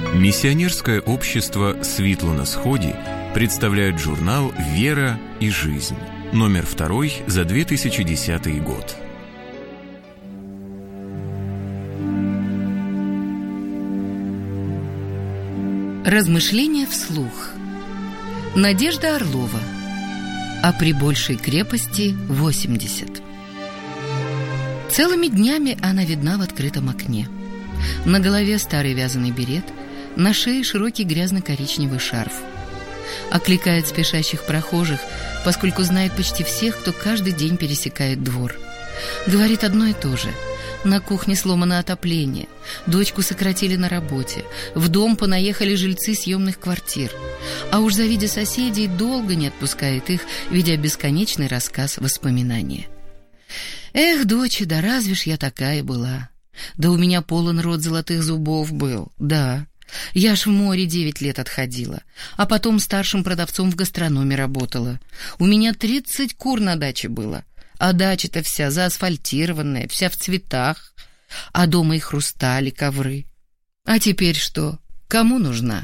Миссионерское общество «Світло на сході» представляет журнал «Вера и жизнь», номер 2 за 2010 год. Размышления вслух. Надежда Орлова. А при большей крепости 80. Целыми днями она видна в открытом окне. На голове старый вязаный берет, на шее широкий грязно-коричневый шарф. Окликает спешащих прохожих, поскольку знает почти всех, кто каждый день пересекает двор. Говорит одно и то же. На кухне сломано отопление, дочку сократили на работе, в дом понаехали жильцы съемных квартир. А уж завидя соседей, долго не отпускает их, ведя бесконечный рассказ воспоминания. «Эх, доча, да разве ж я такая была? Да у меня полон рот золотых зубов был, да. Я ж в море 9 лет отходила, а потом старшим продавцом в гастрономе работала. У меня 30 кур на даче было, а дача-то вся заасфальтированная, вся в цветах, а дома и хрустали, ковры. А теперь что? Кому нужна?»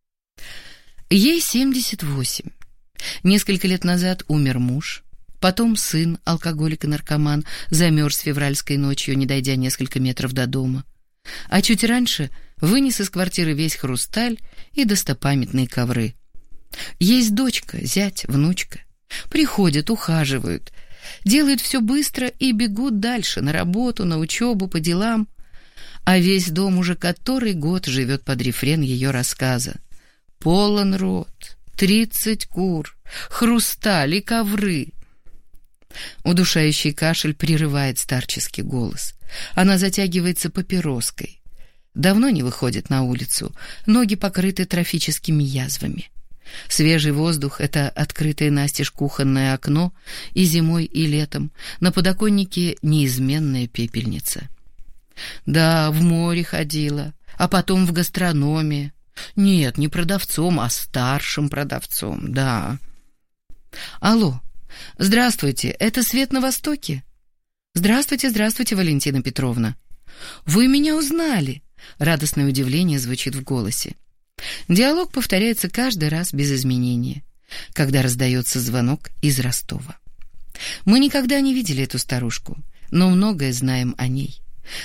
Ей 78. Несколько лет назад умер муж, потом сын, алкоголик и наркоман, замерз февральской ночью, не дойдя несколько метров до дома. А чуть раньше вынес из квартиры весь хрусталь и достопамятные ковры. Есть дочка, зять, внучка. Приходят, ухаживают, делают все быстро и бегут дальше, на работу, на учебу, по делам. А весь дом уже который год живет под рефрен ее рассказа. Полон рот, 30 кур, хрусталь и ковры. Удушающий кашель прерывает старческий голос. Она затягивается папироской. Давно не выходит на улицу, ноги покрыты трофическими язвами. Свежий воздух — это открытое настежь кухонное окно, и зимой, и летом на подоконнике неизменная пепельница. Да, в море ходила, а потом в гастрономе. Нет, не продавцом, а старшим продавцом, да. Алло, здравствуйте, это «Свет на Востоке»? Здравствуйте, здравствуйте, Валентина Петровна. Вы меня узнали? Радостное удивление звучит в голосе. Диалог повторяется каждый раз без изменения, когда раздается звонок из Ростова. Мы никогда не видели эту старушку, но многое знаем о ней.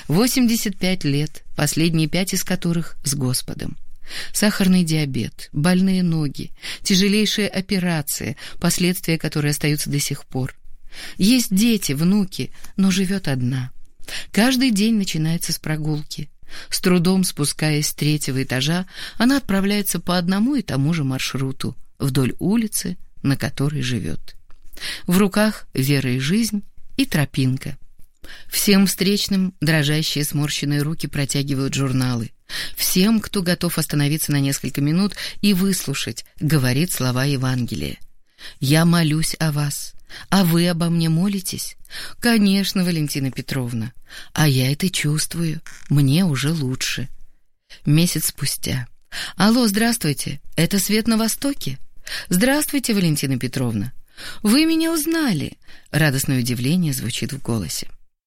85 лет, последние 5 из которых с Господом. Сахарный диабет, больные ноги, тяжелейшая операция, последствия которой остаются до сих пор. Есть дети, внуки, но живет одна. Каждый день начинается с прогулки. С трудом спускаясь с 3-го этажа, она отправляется по одному и тому же маршруту вдоль улицы, на которой живет. В руках вера и жизнь и тропинка. Всем встречным дрожащие сморщенные руки протягивают журналы. Всем, кто готов остановиться на несколько минут и выслушать, говорит слова Евангелия. «Я молюсь о вас, а вы обо мне молитесь?» «Конечно, Валентина Петровна, а я это чувствую, мне уже лучше». Месяц спустя. «Алло, здравствуйте, это «Свет на Востоке»?» «Здравствуйте, Валентина Петровна, вы меня узнали?» Радостное удивление звучит в голосе.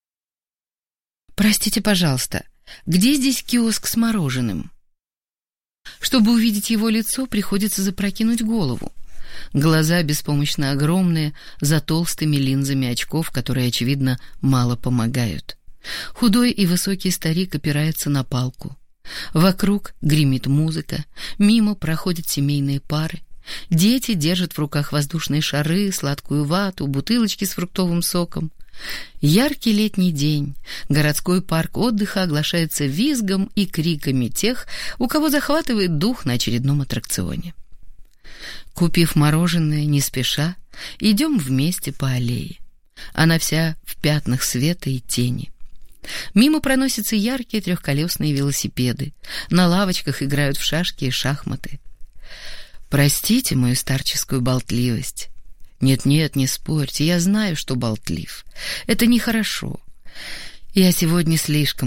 «Простите, пожалуйста, где здесь киоск с мороженым?» Чтобы увидеть его лицо, приходится запрокинуть голову. Глаза беспомощно огромные, за толстыми линзами очков, которые, очевидно, мало помогают. Худой и высокий старик опирается на палку. Вокруг гремит музыка, мимо проходят семейные пары. Дети держат в руках воздушные шары, сладкую вату, бутылочки с фруктовым соком. Яркий летний день. Городской парк отдыха оглашается визгом и криками тех, у кого захватывает дух на очередном аттракционе. Купив мороженое, не спеша, идем вместе по аллее. Она вся в пятнах света и тени. Мимо проносятся яркие трехколесные велосипеды. На лавочках играют в шашки и шахматы. Простите мою старческую болтливость. Нет-нет, не спорьте, я знаю, что болтлив. Это нехорошо. Я сегодня слишком